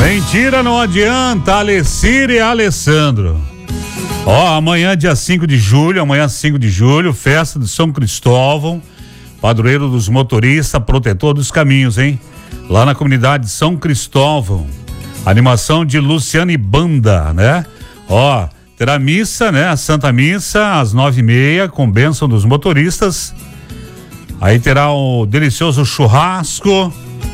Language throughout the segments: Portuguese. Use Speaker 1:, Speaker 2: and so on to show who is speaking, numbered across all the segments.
Speaker 1: Mentira, não adianta, Alecir e Alessandro. Amanhã, dia 5 de julho, festa de São Cristóvão, padroeiro dos motoristas, protetor dos caminhos, hein? Lá na comunidade de São Cristóvão. Animação de Luciane Banda, né? Terá missa, né? A Santa Missa, às 9h30, com bênção dos motoristas. Aí terá o delicioso churrasco.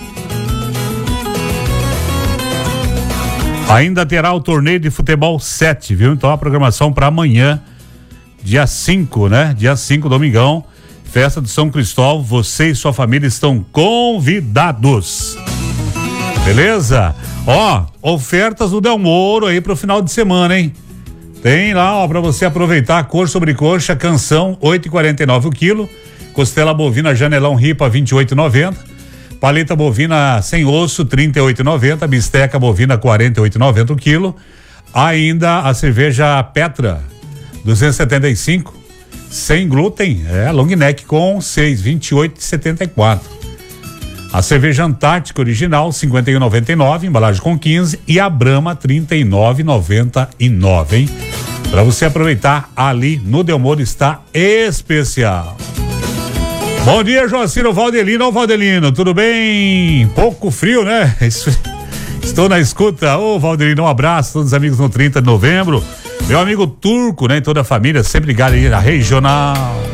Speaker 1: Ainda terá o torneio de futebol 7, viu? Então a programação para amanhã, dia 5, né? Dia 5, domingão, festa de São Cristóvão. Você e sua família estão convidados. Beleza? Ofertas do Del Moro aí pro final de semana, hein? Tem lá, para você aproveitar, coxa sobre coxa, canção, 8,49 o quilo. Costela bovina Janelão Ripa, 28,90. Paleta bovina sem osso, 38,90. Bisteca bovina, 48,90 o quilo. Ainda a cerveja Petra, 275, sem glúten, long neck com 6, 28,74. A cerveja Antártica original, 51,99, embalagem com 15, e a Brahma, 39,99, hein? Para você aproveitar, ali no Del Moro está especial. Bom dia, Joaciro Valdelino. Valdelino, tudo bem? Pouco frio, né? Estou na escuta. Valdelino, um abraço a todos os amigos no 30 de novembro. Meu amigo Turco, né? E toda a família, sempre ligado aí na Regional.